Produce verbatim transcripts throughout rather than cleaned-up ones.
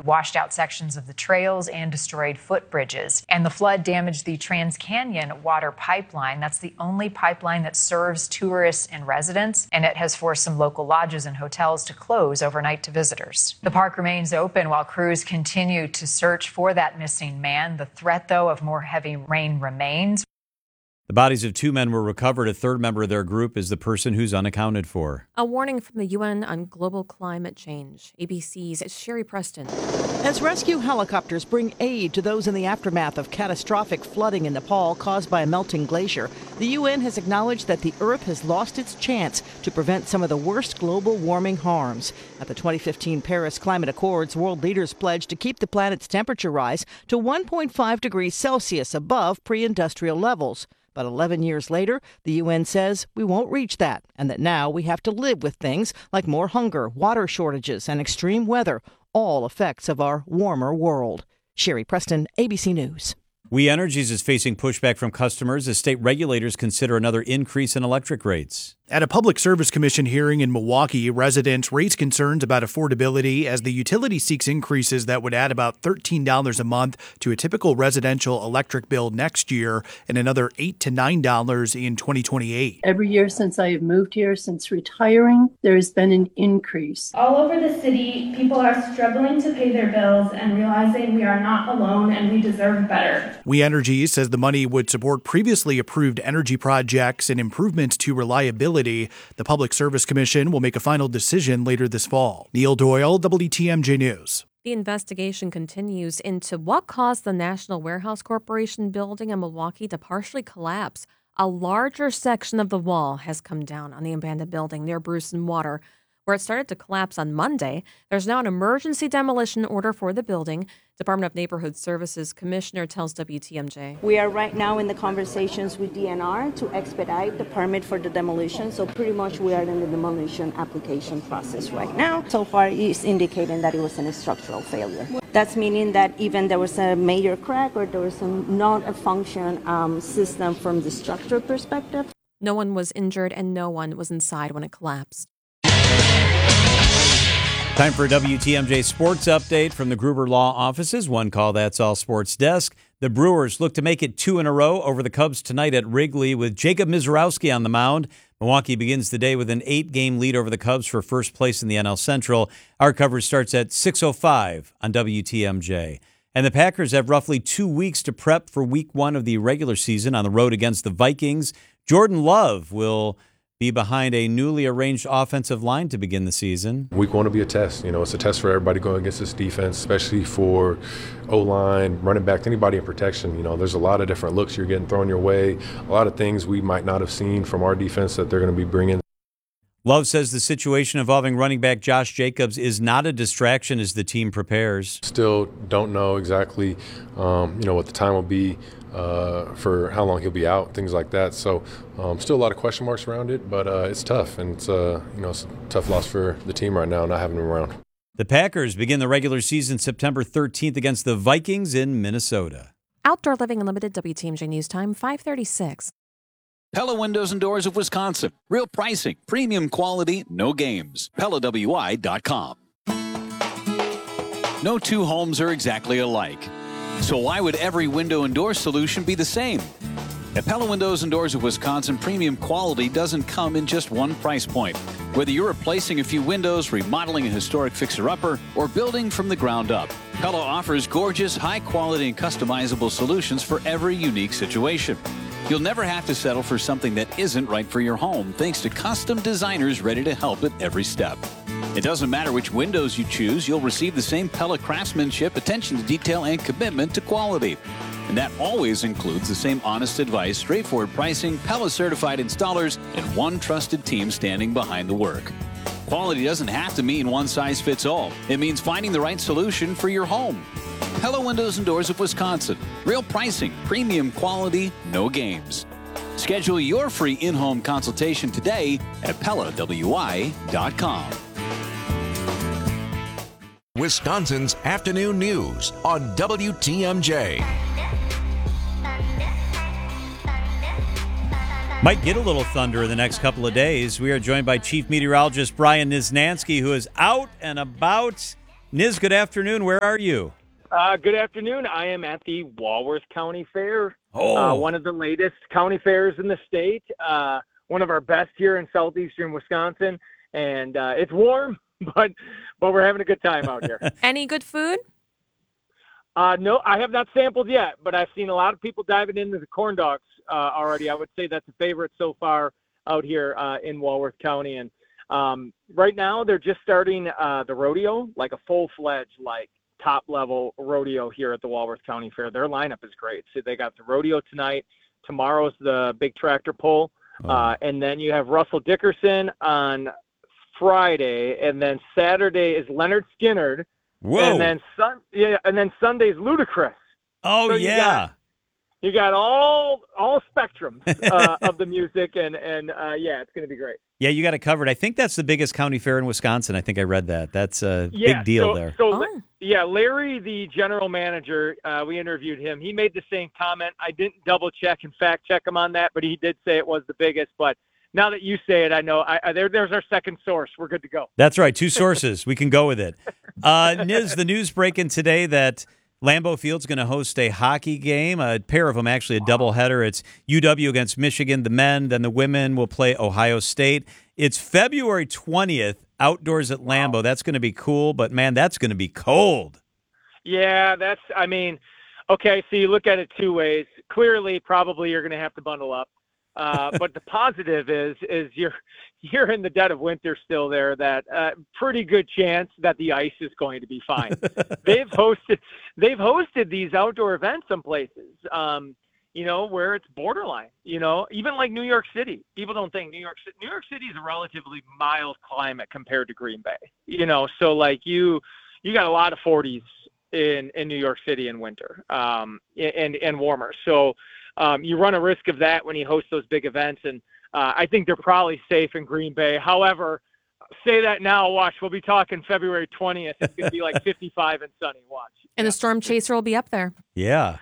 It washed out sections of the trails and destroyed footbridges. And the flood damaged the TransCanyon water pipeline. That's the only pipeline that serves tourists and residents, and it has forced some local lodges and hotels to close overnight to visitors. The park remains open while crews continue to search for that missing man. The threat, though, of more heavy rain remains. The bodies of two men were recovered. A third member of their group is the person who's unaccounted for. A warning from the U N on global climate change. A B C's Sherry Preston. As rescue helicopters bring aid to those in the aftermath of catastrophic flooding in Nepal caused by a melting glacier, the U N has acknowledged that the Earth has lost its chance to prevent some of the worst global warming harms. At the twenty fifteen Paris Climate Accords, world leaders pledged to keep the planet's temperature rise to one point five degrees Celsius above pre-industrial levels. But eleven years later, the U N says we won't reach that, and that now we have to live with things like more hunger, water shortages, and extreme weather, all effects of our warmer world. Sherry Preston, A B C News. We Energies is facing pushback from customers as state regulators consider another increase in electric rates. At a Public Service Commission hearing in Milwaukee, residents raised concerns about affordability as the utility seeks increases that would add about thirteen dollars a month to a typical residential electric bill next year and another eight to nine dollars in twenty twenty-eight. Every year since I have moved here, since retiring, there has been an increase. All over the city, people are struggling to pay their bills and realizing we are not alone and we deserve better. We Energies says the money would support previously approved energy projects and improvements to reliability. The Public Service Commission will make a final decision later this fall. Neil Doyle, W T M J News. The investigation continues into what caused the National Warehouse Corporation building in Milwaukee to partially collapse. A larger section of the wall has come down on the abandoned building near Bruce and Water, where it started to collapse on Monday. There's now an emergency demolition order for the building. Department of Neighborhood Services Commissioner tells W T M J. We are right now in the conversations with D N R to expedite the permit for the demolition. So pretty much we are in the demolition application process right now. So far it's indicating that it was a structural failure. That's meaning that even there was a major crack or there was a not a function um, system from the structure perspective. No one was injured and no one was inside when it collapsed. Time for a W T M J sports update from the Gruber Law offices. One call, that's all sports desk. The Brewers look to make it two in a row over the Cubs tonight at Wrigley with Jacob Misiorowski on the mound. Milwaukee begins the day with an eight-game lead over the Cubs for first place in the N L Central. Our coverage starts at six oh five on W T M J. And the Packers have roughly two weeks to prep for week one of the regular season on the road against the Vikings. Jordan Love will be behind a newly arranged offensive line to begin the season. Week one will be a test. You know, it's a test for everybody going against this defense, especially for O-line, running back, anybody in protection. You know, there's a lot of different looks you're getting thrown your way, a lot of things we might not have seen from our defense that they're going to be bringing. Love says the situation involving running back Josh Jacobs is not a distraction as the team prepares. Still don't know exactly, um, you know, what the time will be uh, for how long he'll be out, things like that. So um, still a lot of question marks around it, but uh, it's tough. And it's, uh, you know, it's a tough loss for the team right now, not having him around. The Packers begin the regular season September thirteenth against the Vikings in Minnesota. Outdoor Living Unlimited, W T M J News Time, five thirty-six. Pella Windows and Doors of Wisconsin. Real pricing, premium quality, no games. Pella W I dot com. No two homes are exactly alike. So why would every window and door solution be the same? At Pella Windows and Doors of Wisconsin, premium quality doesn't come in just one price point. Whether you're replacing a few windows, remodeling a historic fixer-upper, or building from the ground up, Pella offers gorgeous, high-quality, and customizable solutions for every unique situation. You'll never have to settle for something that isn't right for your home, thanks to custom designers ready to help at every step. It doesn't matter which windows you choose, you'll receive the same Pella craftsmanship, attention to detail, and commitment to quality. And that always includes the same honest advice, straightforward pricing, Pella-certified installers, and one trusted team standing behind the work. Quality doesn't have to mean one size fits all. It means finding the right solution for your home. Pella Windows and Doors of Wisconsin. Real pricing, premium quality, no games. Schedule your free in-home consultation today at Pella W I dot com. Wisconsin's afternoon news on W T M J. Might get a little thunder in the next couple of days. We are joined by Chief Meteorologist Brian Niznansky, who is out and about Niz, good afternoon. Where are you? Uh, good afternoon. I am at the Walworth County Fair, Oh. uh, one of the latest county fairs in the state, uh, one of our best here in southeastern Wisconsin, and uh, it's warm, but but we're having a good time out here. Any good food? Uh, no, I have not sampled yet, but I've seen a lot of people diving into the corn dogs uh, already. I would say that's a favorite so far out here uh, in Walworth County, and um, right now they're just starting uh, the rodeo, like a full-fledged, like top-level rodeo here at the Walworth County Fair. Their lineup is great. So they got the rodeo tonight. Tomorrow's the big tractor pull, Oh. uh, and then you have Russell Dickerson on Friday, and then Saturday is Leonard Skinnard. Whoa. And then sun, yeah, and then Sunday's Ludacris. Oh, So you yeah. got- You got all all spectrums uh, of the music, and and uh, yeah, it's going to be great. Yeah, you got it covered. I think that's the biggest county fair in Wisconsin. I think I read that. That's a Yeah, big deal so, there. So La- yeah, Larry, the general manager, uh, we interviewed him. He made the same comment. I didn't double check and fact check him on that, but he did say it was the biggest. But now that you say it, I know. I, I, there, there's our second source. We're good to go. That's right. Two sources. We can go with it. Uh, Niz, the news breaking today that Lambeau Field's going to host a hockey game, a pair of them, actually, a doubleheader. It's U W against Michigan, the men, then the women will play Ohio State. It's February twentieth, outdoors at Lambeau. That's going to be cool, but, man, that's going to be cold. Yeah, that's. I mean, okay. So you look at it two ways. Clearly, probably you're going to have to bundle up. Uh, but the positive is, is you're you're in the dead of winter still there. That uh, pretty good chance that the ice is going to be fine. they've hosted they've hosted these outdoor events some places, um, you know, where it's borderline. You know, even like New York City. People don't think New York City. New York City is a relatively mild climate compared to Green Bay. You know, so like you you got a lot of forties in in New York City in winter, um, and and warmer. So. Um, you run a risk of that when you host those big events, and uh, I think they're probably safe in Green Bay. However, say that now, watch, we'll be talking February twentieth. It's going to be like fifty-five and sunny, watch. And the Storm Chaser will be up there. Yeah.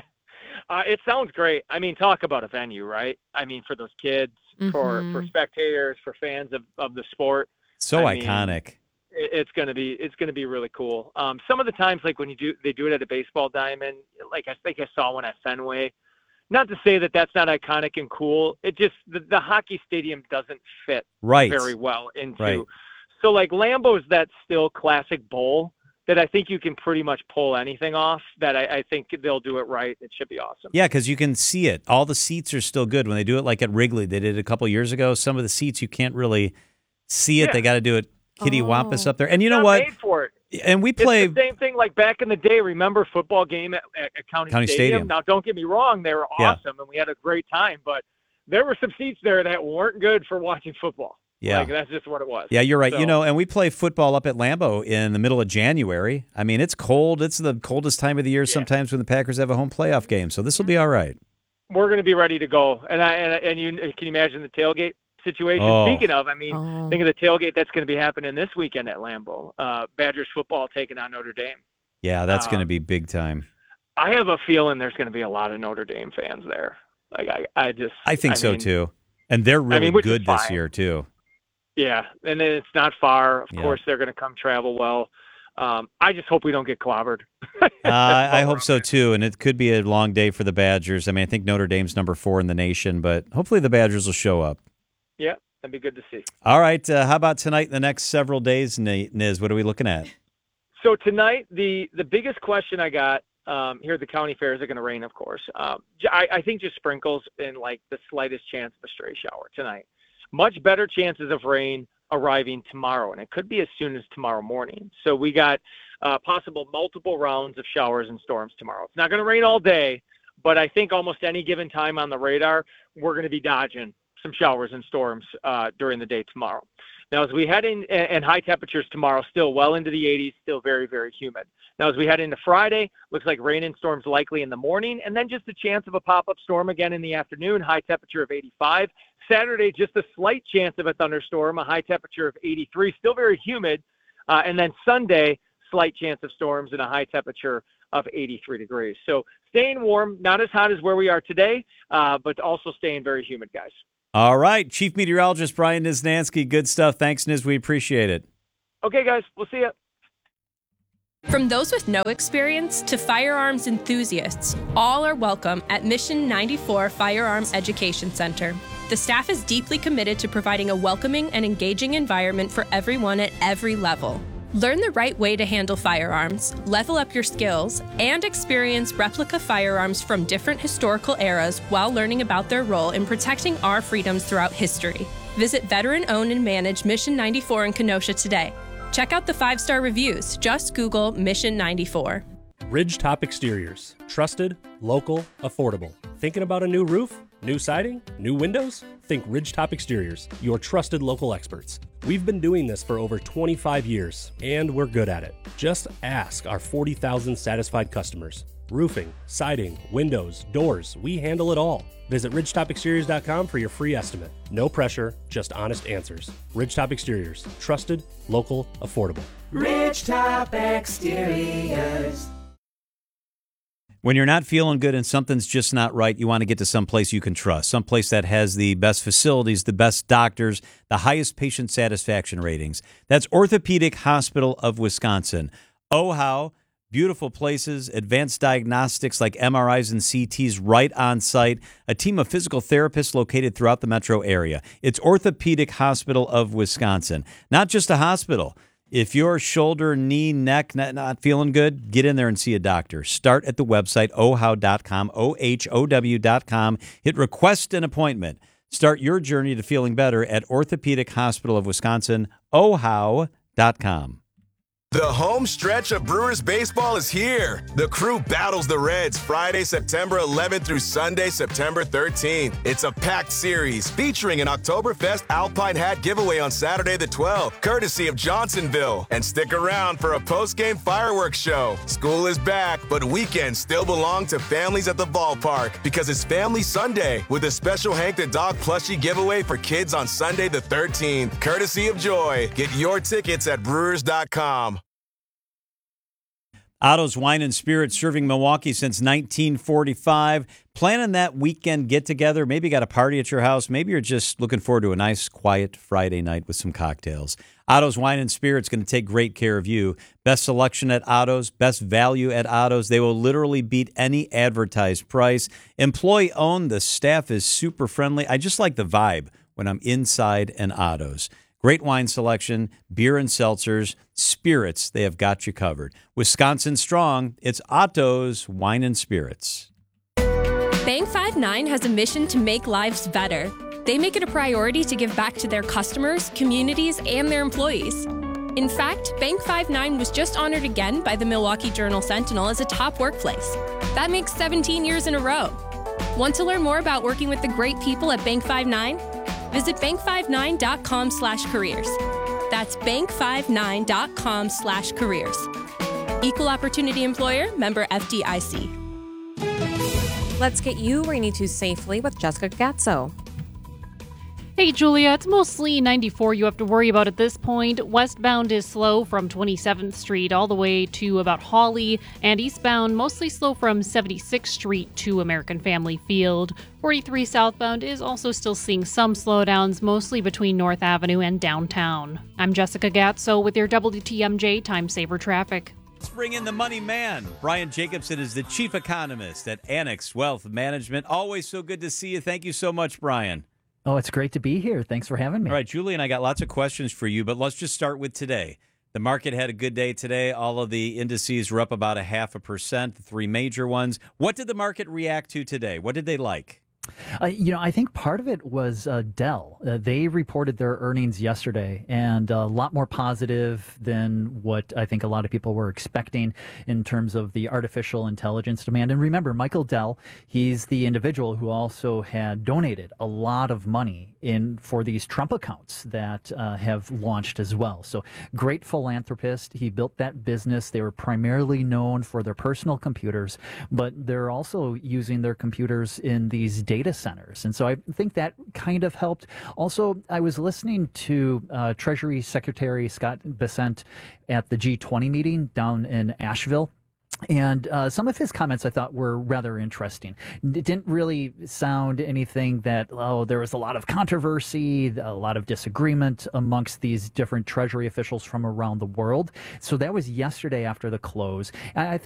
uh, it sounds great. I mean, talk about a venue, right? I mean, for those kids, for, Mhm. for spectators, for fans of, of the sport. So I mean, iconic. it- It's gonna be it's gonna be really cool. Um, some of the times, like when you do they do it at a baseball diamond, like I think I saw one at Fenway. Not to say that that's not iconic and cool. It just the, the hockey stadium doesn't fit Right. very well into. Right. So like Lambeau's that still classic bowl that I think you can pretty much pull anything off. That I, I think they'll do it right. It should be awesome. Yeah, because you can see it. All the seats are still good. When they do it like at Wrigley, they did it a couple years ago. Some of the seats you can't really see it. Yeah. They got to do it kitty wampus up there. And you know Not what? made for it. And we play. It's the same thing like back in the day. Remember football game at, at, at County, County Stadium? Stadium. Now, don't get me wrong; they were Yeah. awesome, and we had a great time. But there were some seats there that weren't good for watching football. Yeah. Like, that's just what it was. Yeah, you're right. So- You know, and we play football up at Lambeau in the middle of January. I mean, it's cold. It's the coldest time of the year sometimes when the Packers have a home playoff game. So this will be all right. we're going to be ready to go. And I and, and you can you imagine the tailgate situation? Oh. Speaking of, I mean, Oh. think of the tailgate that's going to be happening this weekend at Lambeau. Uh, Badgers football taking on Notre Dame. Yeah, that's going to Um, be big time. I have a feeling there's going to be a lot of Notre Dame fans there. Like I, I just I think so mean, too. And they're really mean, which is good this fine. year too. Yeah, and then it's not far. Of Yeah. course, they're going to come travel well. Um, I just hope we don't get clobbered. Uh, I hope so too, and it could be a long day for the Badgers. I mean, I think Notre Dame's number four in the nation, but hopefully the Badgers will show up. Yeah, that'd be good to see. All right, uh, how about tonight? The next several days, Ni- Niz. What are we looking at? So tonight, the the biggest question I got um, here at the county fair is it going to rain? Of course, um, j- I, I think just sprinkles and like the slightest chance of a stray shower tonight. Much better chances of rain arriving tomorrow, and it could be as soon as tomorrow morning. So we got uh, possible multiple rounds of showers and storms tomorrow. It's not going to rain all day, but I think almost any given time on the radar, we're going to be dodging some showers and storms uh, during the day tomorrow. Now, as we head in, and high temperatures tomorrow, still well into the eighties, still very, very humid. Now, as we head into Friday, looks like rain and storms likely in the morning, and then just a chance of a pop-up storm again in the afternoon, high temperature of eighty-five. Saturday, just a slight chance of a thunderstorm, a high temperature of eighty-three, still very humid. Uh, and then Sunday, slight chance of storms and a high temperature of eighty-three degrees. So staying warm, not as hot as where we are today, uh, but also staying very humid, guys. All right, Chief Meteorologist Brian Niznansky. Good stuff. Thanks, Niz. We appreciate it. Okay, guys, we'll see you. From those with no experience to firearms enthusiasts, all are welcome at Mission ninety-four Firearms Education Center. The staff is deeply committed to providing a welcoming and engaging environment for everyone at every level. Learn the right way to handle firearms, level up your skills, and experience replica firearms from different historical eras while learning about their role in protecting our freedoms throughout history. Visit veteran-owned and managed Mission ninety-four in Kenosha today. Check out the five-star reviews. Just Google Mission ninety-four. Ridgetop Exteriors. Trusted, local, affordable. Thinking about a new roof? New siding? New windows? Think Ridgetop Exteriors, your trusted local experts. We've been doing this for over twenty-five years, and we're good at it. Just ask our forty thousand satisfied customers. Roofing, siding, windows, doors, we handle it all. Visit ridgetop exteriors dot com for your free estimate. No pressure, just honest answers. Ridgetop Exteriors. Trusted, local, affordable. Ridgetop Exteriors. When you're not feeling good and something's just not right, you want to get to some place you can trust, some place that has the best facilities, the best doctors, the highest patient satisfaction ratings. That's Orthopedic Hospital of Wisconsin. Oh, how beautiful places, advanced diagnostics like M R Is and C Ts right on site, a team of physical therapists located throughout the metro area. It's Orthopedic Hospital of Wisconsin. Not just a hospital. If your shoulder, knee, neck not, not feeling good, get in there and see a doctor. Start at the website oh how dot com, O H O W dot com. Hit request an appointment. Start your journey to feeling better at Orthopedic Hospital of Wisconsin, oh how dot com. The home stretch of Brewers baseball is here. The Crew battles the Reds Friday, September eleventh through Sunday, September thirteenth. It's a packed series featuring an Oktoberfest Alpine hat giveaway on Saturday the twelfth, courtesy of Johnsonville. And stick around for a post-game fireworks show. School is back, but weekends still belong to families at the ballpark because it's Family Sunday with a special Hank the Dog plushie giveaway for kids on Sunday the thirteenth, courtesy of Joy. Get your tickets at brewers dot com. Otto's Wine and Spirits, serving Milwaukee since nineteen forty-five. Planning that weekend get-together. Maybe you got a party at your house. Maybe you're just looking forward to a nice, quiet Friday night with some cocktails. Otto's Wine and Spirits going to take great care of you. Best selection at Otto's, best value at Otto's. They will literally beat any advertised price. Employee-owned. The staff is super friendly. I just like the vibe when I'm inside an Otto's. Great wine selection, beer and seltzers, spirits, they have got you covered. Wisconsin strong, it's Otto's Wine and Spirits. Bank five nine has a mission to make lives better. They make it a priority to give back to their customers, communities, and their employees. In fact, Bank five nine was just honored again by the Milwaukee Journal-Sentinel as a top workplace. That makes seventeen years in a row. Want to learn more about working with the great people at Bank five nine? Visit bank five nine dot com slash careers. That's bank five nine dot com slash careers. Equal Opportunity Employer, member F D I C. Let's get you where you need to safely with Jessica Gatso. Hey, Julia, it's mostly ninety-four you have to worry about at this point. Westbound is slow from twenty-seventh Street all the way to about Hawley, and eastbound mostly slow from seventy-sixth Street to American Family Field. forty-three southbound is also still seeing some slowdowns, mostly between North Avenue and downtown. I'm Jessica Gatso with your W T M J Time Saver Traffic. Let's bring in the money man. Brian Jacobson is the chief economist at Annex Wealth Management. Always so good to see you. Thank you so much, Brian. Oh, it's great to be here. Thanks for having me. All right, Julie and I got lots of questions for you, but let's just start with today. The market had a good day today. All of the indices were up about a half a percent, the three major ones. What did the market react to today? What did they like? Uh, you know, I think part of it was uh, Dell. Uh, they reported their earnings yesterday, and a lot more positive than what I think a lot of people were expecting in terms of the artificial intelligence demand. And remember, Michael Dell, he's the individual who also had donated a lot of money in for these Trump accounts that uh, have launched as well. So great philanthropist. He built that business. They were primarily known for their personal computers, but they're also using their computers in these data data centers. And so I think that kind of helped. Also, I was listening to uh, Treasury Secretary Scott Bessent at the G twenty meeting down in Asheville. And uh, some of his comments I thought were rather interesting. It didn't really sound anything that, oh, there was a lot of controversy, a lot of disagreement amongst these different Treasury officials from around the world. So that was yesterday after the close. I